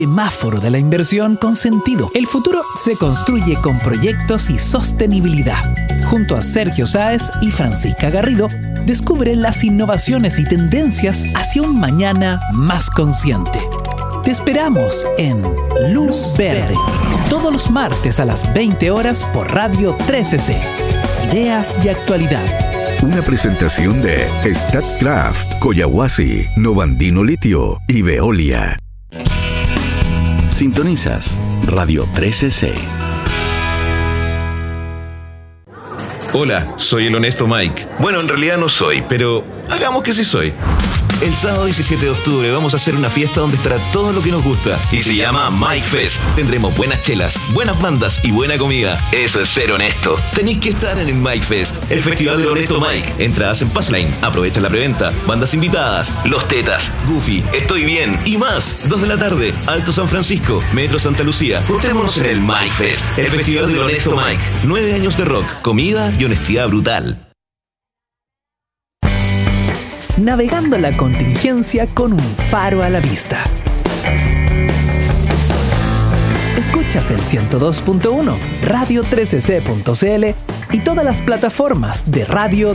Semáforo de la inversión con sentido. El futuro se construye con proyectos y sostenibilidad. Junto a Sergio Sáez y Francisca Garrido, descubre las innovaciones y tendencias hacia un mañana más consciente. Te esperamos en Luz Verde, todos los martes a las 20 horas por Radio 13C. Ideas y actualidad. Una presentación de Statkraft, Coyahuasi, Novandino Litio y Veolia. Sintonizas Radio 13C. Hola, soy el honesto Mike. Bueno, en realidad no soy, pero hagamos que sí soy. El sábado 17 de octubre vamos a hacer una fiesta donde estará todo lo que nos gusta y se llama Mike Fest. Tendremos buenas chelas, buenas bandas y buena comida. Eso es ser honesto. Tenéis que estar en el Mike Fest, el festival del honesto Mike. Entradas en Passline, aprovecha la preventa, bandas invitadas, Los Tetas, Goofy, Estoy Bien y más. 2 de la tarde, Alto San Francisco, Metro Santa Lucía. Juntémonos en el Mike Fest, el festival del honesto Mike. 9 años de rock, comida y honestidad brutal. Navegando la contingencia con un faro a la vista. Escuchas el 102.1, radio13c.cl y todas las plataformas de Radio